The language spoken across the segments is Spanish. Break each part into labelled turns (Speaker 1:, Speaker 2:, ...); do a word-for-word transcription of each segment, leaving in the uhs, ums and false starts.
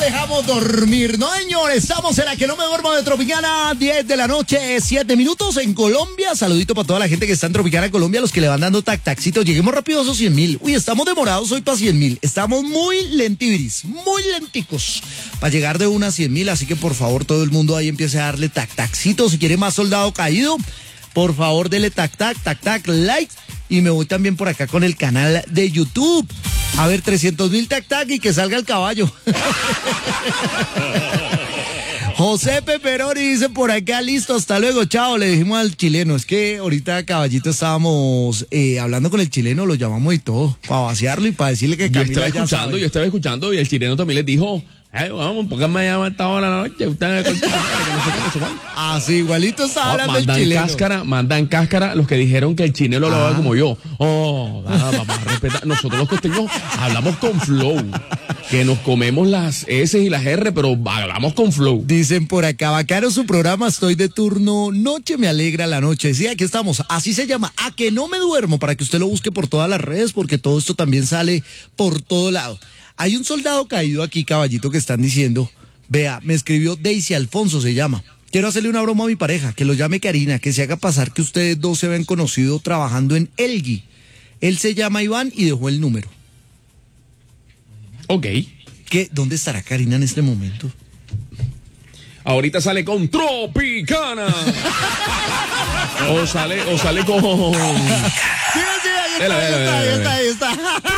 Speaker 1: dejamos dormir, ¿no, señor? Estamos en la que no me duermo de Tropicana, diez de la noche, siete minutos en Colombia. Saludito para toda la gente que está en Tropicana, Colombia, los que le van dando tac-tacitos. Lleguemos rápido a esos cien mil. Uy, estamos demorados hoy para cien mil. Estamos muy lentibiris, muy lenticos para llegar de una a cien mil. Así que, por favor, todo el mundo ahí empiece a darle tac-tacitos. Si quiere más soldado caído, por favor, dele tac-tac, tac-tac, like. Y me voy también por acá con el canal de YouTube. A ver, trescientos mil tac-tac y que salga el caballo. José Peperoni dice por acá, listo, hasta luego, chao, le dijimos al chileno. Es que ahorita, caballito, estábamos eh, hablando con el chileno, lo llamamos y todo, para vaciarlo y para decirle que
Speaker 2: Camila. Yo estaba
Speaker 1: ya
Speaker 2: escuchando,
Speaker 1: sabe.
Speaker 2: yo estaba escuchando y el chileno también les dijo, hey, vamos, ¿por qué me llaman a esta hora de la noche? Ustedes
Speaker 1: Ah, sí, igualito estaba hablando el
Speaker 2: mandan
Speaker 1: chileno.
Speaker 2: Cáscara, mandan cáscara los que dijeron que el chileno lo hablaba
Speaker 1: Ah.
Speaker 2: como yo. Oh, nada, vamos a respetar. Nosotros los costeños hablamos con flow. Que nos comemos las S y las R, pero hablamos con flow.
Speaker 1: Dicen por acá, bacano su programa, estoy de turno, noche me alegra la noche. Sí, aquí estamos, así se llama, A que no me duermo, para que usted lo busque por todas las redes, porque todo esto también sale por todo lado. Hay un soldado caído aquí, caballito, que están diciendo, vea, me escribió Daisy Alfonso, se llama. Quiero hacerle una broma a mi pareja, que lo llame Karina, que se haga pasar que ustedes dos se ven conocido trabajando en Elgui. Él se llama Iván y dejó el número.
Speaker 2: Ok.
Speaker 1: ¿Qué? ¿Dónde estará Karina en este momento?
Speaker 2: Ahorita sale con Tropicana. o sale, o sale con.
Speaker 1: Sí, sí, ahí está, ahí está, ahí está, ahí está.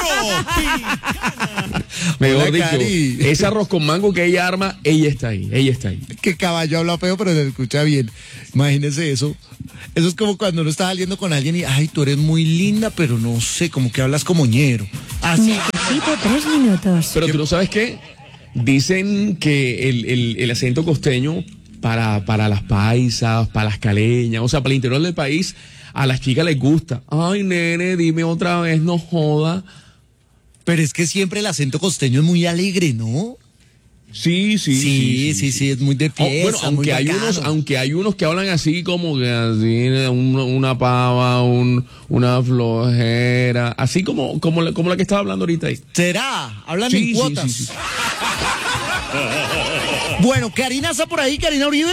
Speaker 2: Mejor
Speaker 1: Hola,
Speaker 2: dicho,
Speaker 1: Cari.
Speaker 2: ese arroz con mango que ella arma, ella está ahí, ella está ahí.
Speaker 1: Que caballo habla feo, pero se escucha bien. Imagínese eso. Eso es como cuando uno está saliendo con alguien y, ay, tú eres muy linda, pero no sé, como que hablas como ñero. Así.
Speaker 3: Necesito tres minutos.
Speaker 2: Pero tú no sabes qué, dicen que el, el, el acento costeño para, para las paisas, para las caleñas, o sea, para el interior del país, a las chicas les gusta. Ay, nene, dime otra vez, no joda.
Speaker 1: Pero es que siempre el acento costeño es muy alegre, ¿no?
Speaker 2: Sí, sí,
Speaker 1: Sí, sí, sí, es muy de
Speaker 2: Oh,
Speaker 1: fiesta,
Speaker 2: bueno, aunque
Speaker 1: muy
Speaker 2: hay
Speaker 1: bacano.
Speaker 2: unos, aunque hay unos que hablan así como que así, una, una pava, un, una flojera, así como, como, la, como la que estaba hablando ahorita ahí.
Speaker 1: ¿Será? Hablan
Speaker 2: Sí,
Speaker 1: en
Speaker 2: sí,
Speaker 1: cuotas.
Speaker 2: sí, sí.
Speaker 1: Bueno, Karina está por ahí, Karina Uribe.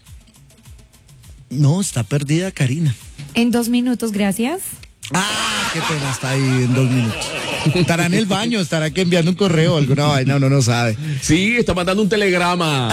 Speaker 1: No, está perdida Karina.
Speaker 3: En dos minutos, gracias.
Speaker 1: Ah, qué pena, está ahí en dos minutos. Estará en el baño, estará que enviando un correo, alguna vaina, uno no sabe.
Speaker 2: Sí, está mandando un telegrama.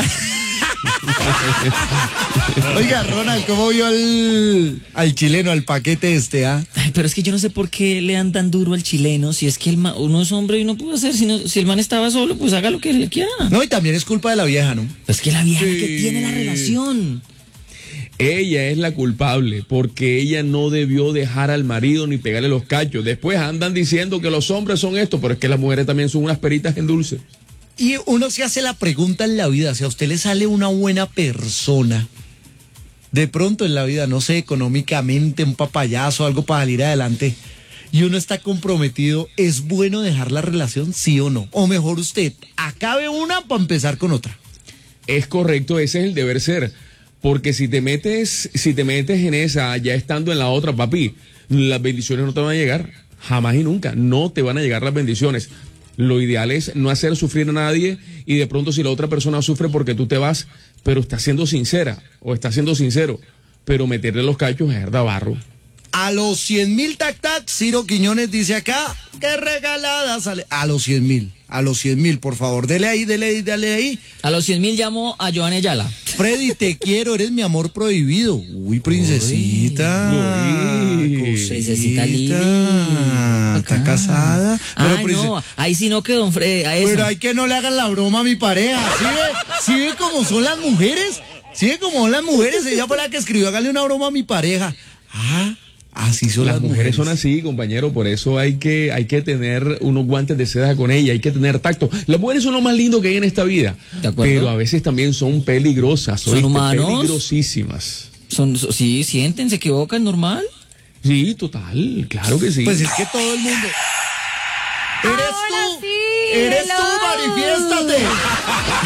Speaker 1: Oiga, Ronald, ¿cómo vio al, al chileno, al paquete este, ah?
Speaker 4: Ay, pero es que yo no sé por qué le dan tan duro al chileno. Si es que el ma- uno es hombre y no puede hacer. Si, no- si el man estaba solo, pues haga lo que le quiera.
Speaker 1: No, y también es culpa de la vieja, ¿no?
Speaker 4: Pues que la vieja
Speaker 2: Sí.
Speaker 4: que tiene la relación.
Speaker 2: Ella es la culpable porque ella no debió dejar al marido ni pegarle los cachos. Después andan diciendo que los hombres son esto, pero es que las mujeres también son unas peritas en dulce.
Speaker 1: Y uno se hace la pregunta en la vida, si a usted le sale una buena persona, de pronto en la vida, no sé, económicamente, un papayazo, algo para salir adelante, y uno está comprometido, ¿es bueno dejar la relación, sí o no? O mejor usted, acabe una para empezar con otra.
Speaker 2: Es correcto, ese es el deber ser. Porque si te metes, si te metes en esa, ya estando en la otra, papi, las bendiciones no te van a llegar. Jamás y nunca. No te van a llegar las bendiciones. Lo ideal es no hacer sufrir a nadie y de pronto si la otra persona sufre porque tú te vas, pero está siendo sincera o está siendo sincero, pero meterle los cachos es verdad barro.
Speaker 1: A los cien mil tac tac, Ciro Quiñones dice acá, qué regalada sale. A los cien mil, a los cien mil, por favor, dele ahí, dele ahí, dale ahí.
Speaker 4: A los cien mil llamo a Joan Ayala.
Speaker 1: Freddy, te quiero, eres mi amor prohibido. Uy, princesita.
Speaker 2: Uy.
Speaker 1: Cosita.
Speaker 4: Princesita Lili.
Speaker 1: Está casada. Pero,
Speaker 4: Ay,
Speaker 1: prince-
Speaker 4: no, ahí sí no quedó, Fred, a eso.
Speaker 1: pero hay que no le hagan la broma a mi pareja. ¿Sí ve? ¿Sí ve cómo son las mujeres? ¿Sí ve cómo son las mujeres? Ella fue la que escribió, hágale una broma a mi pareja. Ah, así son las,
Speaker 2: Las mujeres son así, compañero, por eso hay que, hay que tener unos guantes de seda con ella, hay que tener tacto. Las mujeres son lo más lindo que hay en esta vida,
Speaker 4: ¿De acuerdo?
Speaker 2: pero a veces también son peligrosas,
Speaker 4: ¿Son
Speaker 2: ¿oíste?
Speaker 4: humanos?
Speaker 2: Peligrosísimas.
Speaker 4: Son, so- sí, sienten, se equivocan, normal.
Speaker 2: Sí, total, claro que sí.
Speaker 1: Pues es que todo el mundo. ¿Eres
Speaker 3: Ahora
Speaker 1: tú?
Speaker 3: sí,
Speaker 1: ¿Eres
Speaker 3: hello.
Speaker 1: tú? Manifiéstate.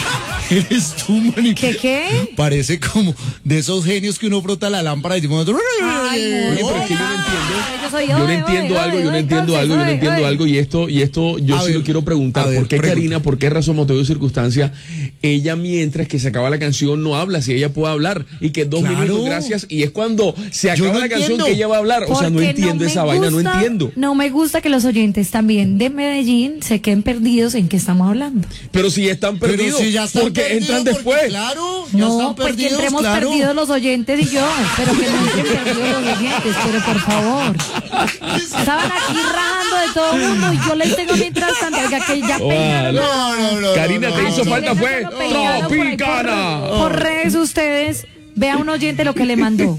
Speaker 1: Eres tú, mani.
Speaker 3: ¿Qué qué?
Speaker 1: Parece como de esos genios que uno frota la lámpara y decimos,
Speaker 3: Ay,
Speaker 2: Oye, pero es que yo no
Speaker 3: Yo
Speaker 2: entiendo.
Speaker 3: soy
Speaker 2: Yo no
Speaker 3: oe,
Speaker 2: entiendo
Speaker 3: oe,
Speaker 2: algo, yo no
Speaker 3: oe,
Speaker 2: entiendo
Speaker 3: entonces,
Speaker 2: algo, yo no
Speaker 3: oe,
Speaker 2: entiendo
Speaker 3: oe.
Speaker 2: algo y esto, y esto yo
Speaker 1: A
Speaker 2: sí
Speaker 1: ver,
Speaker 2: lo quiero preguntar.
Speaker 1: a ver,
Speaker 2: ¿Por qué
Speaker 1: pregunta.
Speaker 2: Karina, por qué razón, motivo y circunstancia, ella mientras que se acaba la canción no habla, si ella puede hablar y que dos
Speaker 1: Claro.
Speaker 2: minutos, gracias, y es cuando se
Speaker 1: Yo
Speaker 2: acaba
Speaker 1: no
Speaker 2: la canción
Speaker 1: entiendo.
Speaker 2: que ella va a hablar? O sea, no
Speaker 3: Porque
Speaker 2: entiendo
Speaker 3: me
Speaker 2: esa vaina, no
Speaker 3: gusta-
Speaker 2: entiendo.
Speaker 3: No me gusta que los oyentes también de Medellín se queden perdidos en qué estamos hablando.
Speaker 2: Pero si ya están
Speaker 1: pero
Speaker 2: perdidos,
Speaker 1: si ya están
Speaker 2: porque
Speaker 1: perdidos,
Speaker 2: entran
Speaker 1: porque,
Speaker 2: después.
Speaker 1: claro, ya
Speaker 3: No,
Speaker 1: están
Speaker 3: porque
Speaker 1: perdidos,
Speaker 3: entremos
Speaker 1: claro.
Speaker 3: perdidos los oyentes y yo, pero que no entren perdidos los oyentes, pero por favor. Estaban aquí rajando de todo el mundo y yo les tengo mientras tanto, oiga, que ya peinaron.
Speaker 1: No, no, no.
Speaker 2: Karina,
Speaker 1: no,
Speaker 2: te
Speaker 1: no,
Speaker 2: hizo
Speaker 1: no,
Speaker 2: falta
Speaker 1: no.
Speaker 2: fue
Speaker 3: Lo peinaron por ahí por-
Speaker 2: Tropicana.
Speaker 3: Por redes ustedes, vea un oyente lo que le mandó.